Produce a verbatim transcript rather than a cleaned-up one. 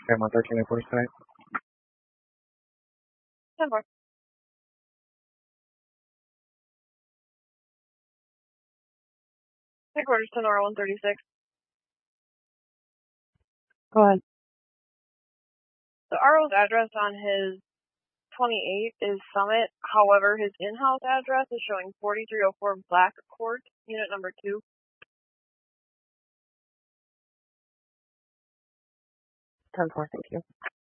I'm on thirteen and forty tonight. ten four. Headquarters to Nora one thirty-six. Go ahead. The R O's address on his twenty-eight is Summit. However, his in-house address is showing forty-three oh four Black Court, unit number two. ten four, thank you.